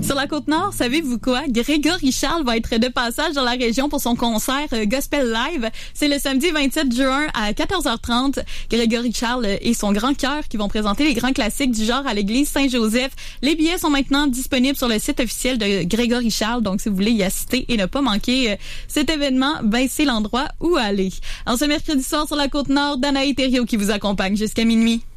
Sur la Côte-Nord, savez-vous quoi? Grégory Charles va être de passage dans la région pour son concert Gospel Live. C'est le samedi 27 juin à 14h30. Grégory Charles et son grand chœur qui vont présenter les grands classiques du genre à l'église Saint-Joseph. Les billets sont maintenant disponibles sur le site officiel de Grégory Charles. Donc, si vous voulez y assister et ne pas manquer cet événement, ben c'est l'endroit où aller. En ce mercredi soir sur la Côte-Nord, Danaï Thériault qui vous accompagne jusqu'à minuit.